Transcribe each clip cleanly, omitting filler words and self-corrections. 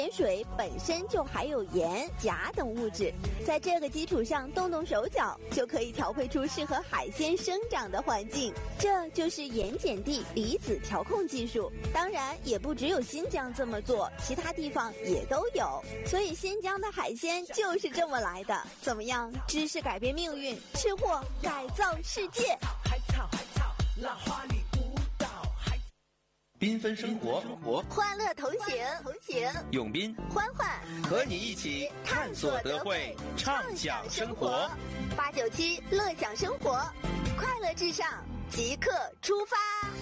盐水本身就含有盐、钾等物质，在这个基础上动动手脚，就可以调配出适合海鲜生长的环境。这就是盐碱地离子调控技术。当然，也不只有新疆这么做，其他地方也都有。所以新疆的海鲜就是这么来的。怎么样？知识改变命运，吃货改造世界。 海草，浪花里舞蹈， 缤纷生活， 欢乐同行， 永斌、 欢欢和你一起探索德惠，畅享生活。 897乐享生活，快乐至上，即刻出发。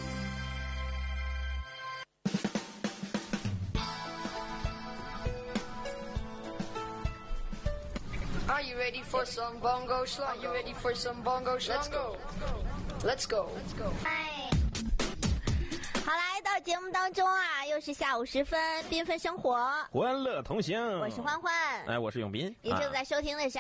Are you ready for some bongo song? Are you ready for some bongo song? Let's go. 好，来到节目当中啊，又是下午时分，缤纷生活， 欢乐同行。 我是欢欢， 哎，我是永斌。 你正在收听的是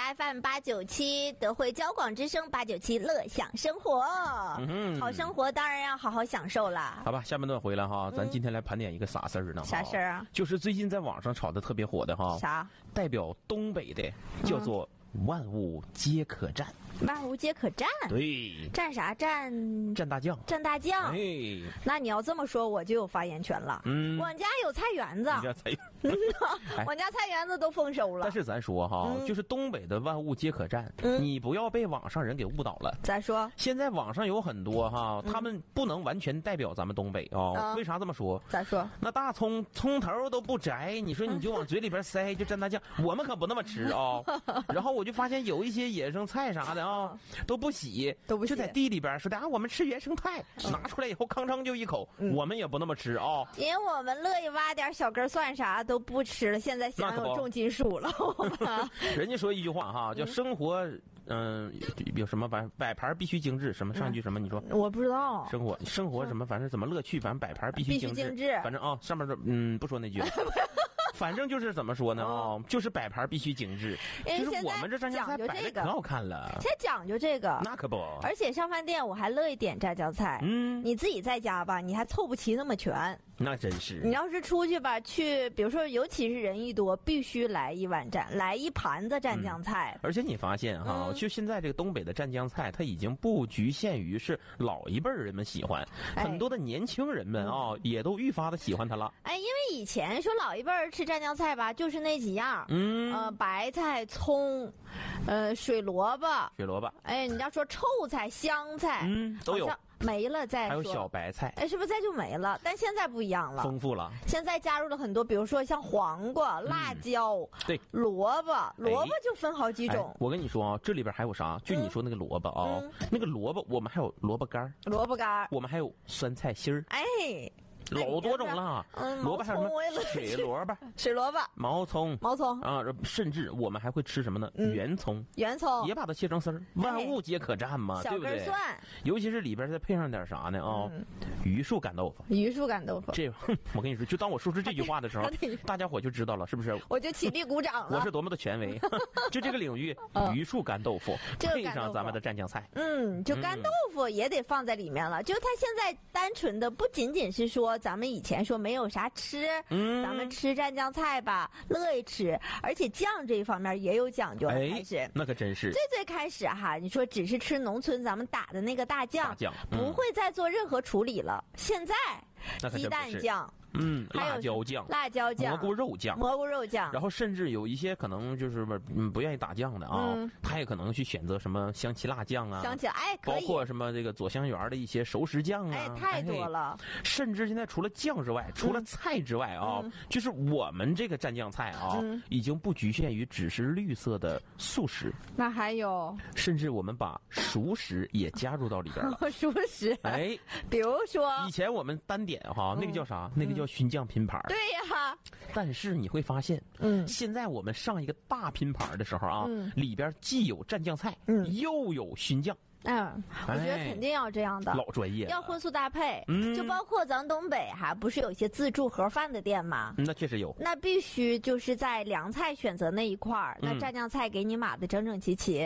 FM897德惠交广之声897乐享生活。好生活当然要好好享受啦。 好吧，下半段回来哈，咱今天来盘点一个啥事儿呢？ 啥事儿啊？ 就是最近在网上炒的特别火的哈。 啥？ 代表东北的叫做万物皆可战。 万物皆可战？ 对。战啥？战大酱。 战大酱。 哎， 那你要这么说，我就有发言权了。我家有菜园子。 你家菜园我家菜园子都丰收了。 但是咱说哈，就是东北的万物皆可战，你不要被网上人给误导了。 咋说？ 现在网上有很多哈，他们不能完全代表咱们东北啊。为啥这么说？ 咋说？ 那大葱头都不摘，你说你就往嘴里边塞，就蘸大酱，我们可不那么吃啊。然后我就发现有一些野生菜啥的啊，都不洗，就在地里边说的啊，我们吃原生态，拿出来以后吭哧就一口，我们也不那么吃啊。 因为我们乐意挖点小根蒜啥都不吃了，现在享有重金属了。 人家说一句话哈，叫生活，有什么摆盘必须精致，什么上一句什么你说？ 我不知道。 生活什么，反正怎么乐趣，反正摆盘必须精致。反正啊，上面说不说那句。反正就是怎么说呢就是摆盘必须精致，就是我们这蘸酱菜摆的可好看了。 现在讲究这个， 那可不。 而且上饭店我还乐意点蘸酱菜，你自己在家吧，你还凑不齐那么全。 那真是。 你要是出去吧，比如说，尤其是人一多，必须来一盘子蘸酱菜。 而且你发现哈，就现在这个东北的蘸酱菜，它已经不局限于是老一辈人们喜欢，很多的年轻人们也都愈发的喜欢它了。 因为以前说老一辈儿吃蘸酱菜吧，就是那几样，白菜、葱，水萝卜。你要说臭菜、香菜， 都有。 没了再说， 还有小白菜， 是不是再就没了？但现在不一样了， 丰富了。现在加入了很多，比如说像黄瓜、辣椒， 对， 萝卜就分好几种。 我跟你说啊，这里边还有啥？就你说那个萝卜啊，那个萝卜我们还有萝卜干，我们还有酸菜心儿，老多种了。萝卜还有什么水萝卜、毛葱啊，甚至我们还会吃什么呢？圆葱也把它切成丝儿，万物皆可蘸嘛，对不对？ 蒜， 尤其是里边再配上点啥呢榆树干豆腐。这我跟你说，就当我说出这句话的时候，大家伙就知道了，是不是？ 我就起立鼓掌了。 我是多么的权威，就这个领域，榆树干豆腐配上咱们的蘸酱菜， 就干豆腐也得放在里面了。就它现在单纯的不仅仅是说咱们以前说没有啥吃，咱们吃蘸酱菜吧，乐意吃，而且酱这一方面也有讲究。开始那可真是最开始哈，你说只是吃农村咱们打的那个大酱，不会再做任何处理了。现在鸡蛋酱。辣椒酱、蘑菇肉酱，然后甚至有一些可能就是不愿意打酱的他也可能去选择什么香奇辣酱啊，包括什么这个左香园的一些熟食酱啊， 太多了。 甚至现在除了酱之外，除了菜之外就是我们这个蘸酱菜已经不局限于只是绿色的素食， 那还有， 甚至我们把熟食也加入到里边了。 熟食，比如说以前我们单点那个叫啥？那个叫熏酱拼盘。 对呀， 但是你会发现现在我们上一个大拼盘的时候里边既有蘸酱菜又有熏酱。 我觉得肯定要这样的， 老专业， 要荤素搭配。就包括咱东北不是有一些自助盒饭的店吗？ 那确实有。 那必须就是在凉菜选择那一块儿，那蘸酱菜给你码的整整齐齐。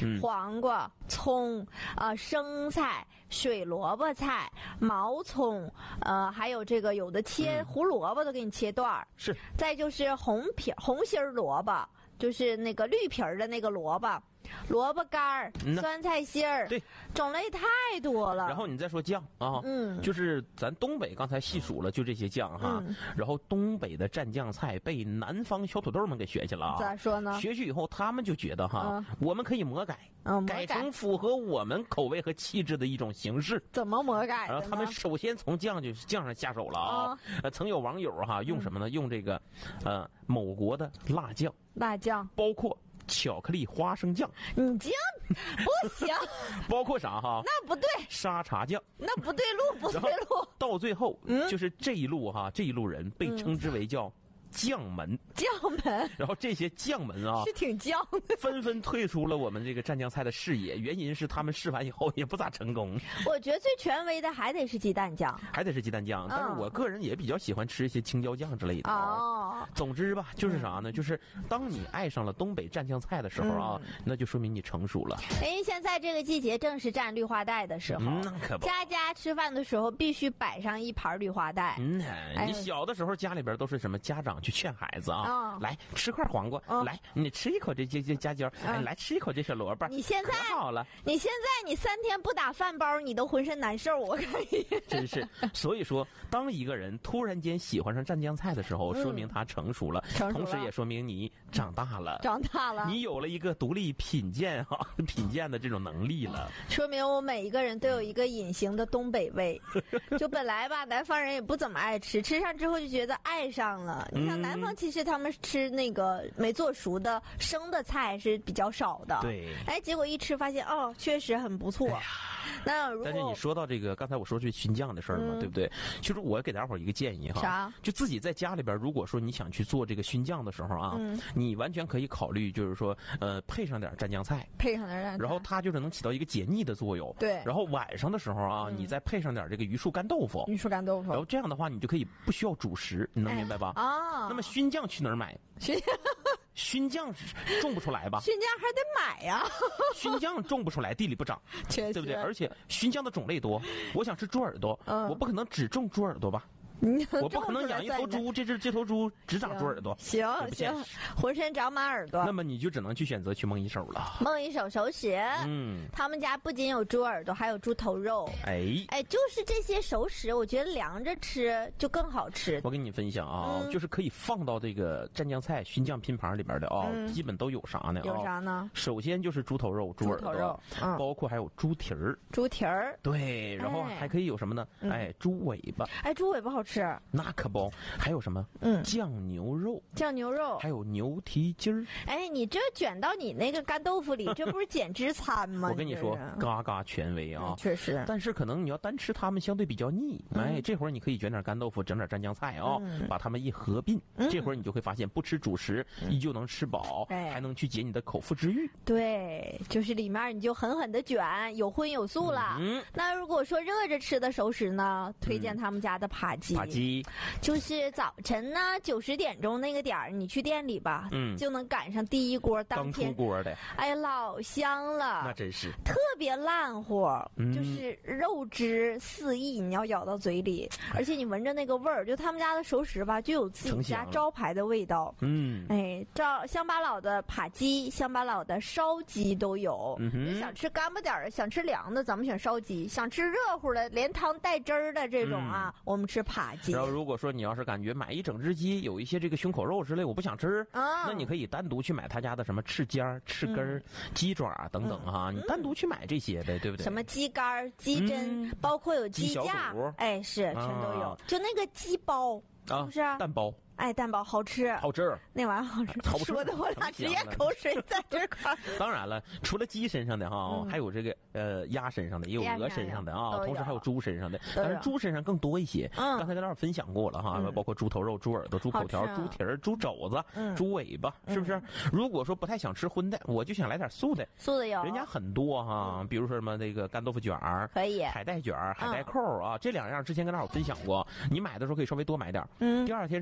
黄瓜、葱生菜、水萝卜菜、毛葱，还有这个有的切胡萝卜都给你切段儿。 是。 再就是红心萝卜，就是那个绿皮儿的那个萝卜。萝卜干儿、酸菜心儿， 对， 种类太多了。 然后你再说酱啊，就是咱东北刚才细数了，就这些酱哈。然后东北的蘸酱菜被南方小土豆们给学去了啊。 咋说呢？ 学去以后，他们就觉得哈，我们可以魔改，改成符合我们口味和气质的一种形式。 怎么魔改？ 然后他们首先从酱上下手了啊。曾有网友哈用什么呢？用这个某国的辣酱，包括巧克力花生酱， 你这不行。 包括啥哈？ 那不对。 沙茶酱， 那不对路。 到最后，就是这一路哈，这一路人被称之为叫将门，然后这些将门啊， 是挺将的， 纷纷退出了我们这个蘸酱菜的视野。原因是他们试完以后也不咋成功。 我觉得最权威的还得是鸡蛋酱， 但是我个人也比较喜欢吃一些青椒酱之类的。总之吧，就是啥呢？就是当你爱上了东北蘸酱菜的时候啊，那就说明你成熟了。 现在这个季节正是蘸绿化带的时候， 那可不， 家吃饭的时候必须摆上一盘绿化带。 你小的时候家里边都是什么家长去劝孩子啊，来吃块黄瓜，来你吃一口这夹椒，来吃一口这小萝卜。 你现在好了， 你3天不打饭包，你都浑身难受，我看你。 真是，所以说，当一个人突然间喜欢上蘸酱菜的时候，说明他成熟了，同时也说明你长大了，你有了一个独立品鉴的这种能力了， 说明我每一个人都有一个隐形的东北味。就本来吧，南方人也不怎么爱吃，吃上之后就觉得爱上了。你像南方，其实他们吃那个没做熟的生的菜是比较少的。 对， 结果一吃发现确实很不错。但是你说到这个，刚才我说这熏酱的事儿嘛，对不对？其实我给大伙儿一个建议哈， 啥？ 就自己在家里边，如果说你想去做这个熏酱的时候啊，你完全可以考虑，就是说配上点蘸酱菜，然后它就是能起到一个解腻的作用。 对。 然后晚上的时候啊，你再配上点这个榆树干豆腐，然后这样的话，你就可以不需要主食，你能明白吧？那么熏酱去哪儿买？熏酱种不出来吧？ 熏酱还得买呀。 熏酱种不出来，地里不长，对不对？而且熏酱的种类多，我想吃猪耳朵，我不可能只种猪耳朵吧？我不可能养一头猪，这头猪只长猪耳朵， 行，浑身长满耳朵。 那么你就只能去选择去梦一手了。 梦一手熟食，他们家不仅有猪耳朵，还有猪头肉。就是这些熟食，我觉得凉着吃就更好吃。 我跟你分享啊，就是可以放到这个蘸酱菜、熏酱拼盘里边的基本都有啥呢？ 有啥呢？ 首先就是猪头肉、猪耳朵，包括还有猪蹄儿。对，然后还可以有什么呢？猪尾巴。 猪尾巴好吃。 那可不，还有什么？酱牛肉，还有牛蹄筋儿。 你这卷到你那个干豆腐里，这不是减脂餐吗？ 我跟你说，嘎嘎权威啊， 确实。 但是可能你要单吃它们相对比较腻。这会儿你可以卷点干豆腐，整点蘸酱菜啊，把它们一合并，这会儿你就会发现不吃主食依旧能吃饱，还能去解你的口腹之欲。 对，就是里面你就狠狠的卷，有荤有素了。那如果说热着吃的熟食呢，推荐他们家的扒鸡。就是早晨呢9-10点钟那个点儿，你去店里吧，就能赶上第一锅当天刚出锅的， 老香了， 那真是特别烂乎，就是肉汁四溢，你要咬到嘴里，而且你闻着那个味儿，就他们家的熟食吧，就有自己家招牌的味道。乡巴佬的扒鸡、乡巴佬的烧鸡都有。你想吃干巴点的，想吃凉的，咱们选烧鸡；想吃热乎的，连汤带汁儿的这种我们吃扒鸡。 然后如果说你要是感觉买一整只鸡有一些这个胸口肉之类我不想吃，那你可以单独去买他家的什么翅尖、翅根、鸡爪等等你单独去买这些呗，对不对？ 什么鸡肝、鸡胗，包括有鸡架，是全都有。就那个鸡包，是不是？ 蛋包。 蛋包好吃，那玩意儿好吃，说的我俩直接口水在这块。 当然了，除了鸡身上的还有这个鸭身上的，也有鹅身上的同时还有猪身上的，但是猪身上更多一些。刚才跟大家分享过了包括猪头肉、猪耳朵、猪口条、猪蹄儿、猪肘子、猪尾巴，是不是？如果说不太想吃荤的，我就想来点素的有， 人家很多比如说什么那个干豆腐卷儿， 可以海带卷儿、海带扣这两样之前跟大家分享过，你买的时候可以稍微多买点，第二天吃不完的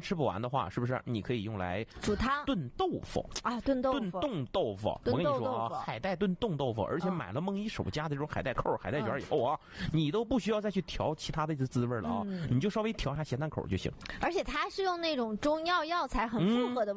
的话，是不是你可以用来煮汤、 炖豆腐啊？炖冻豆腐。我跟你说啊，海带炖冻豆腐，而且买了梦一手家的这种海带扣、海带卷以后啊，你都不需要再去调其他的滋味了啊，你就稍微调一下咸淡口就行。 而且它是用那种中药药材很复合的